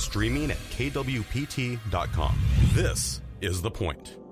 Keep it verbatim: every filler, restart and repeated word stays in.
streaming at K W P T dot com. This is The Point.